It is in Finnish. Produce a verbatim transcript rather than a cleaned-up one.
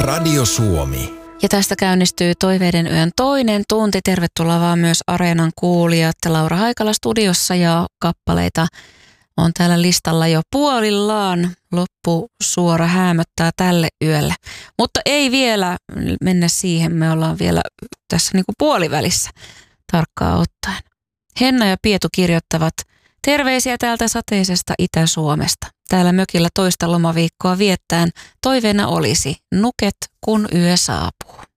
Radio Suomi. Ja tästä käynnistyy Toiveiden yön toinen tunti. Tervetuloa vaan myös Areenan kuulijat. Laura Haikala studiossa ja kappaleita on täällä listalla jo puolillaan. Loppusuora häämöttää tälle yölle. Mutta ei vielä mennä siihen. Me ollaan vielä tässä niin kuin puolivälissä tarkkaan ottaen. Henna ja Pietu kirjoittavat terveisiä täältä sateisesta Itä-Suomesta. Täällä mökillä toista lomaviikkoa viettäen toiveena olisi nuket, kun yö saapuu.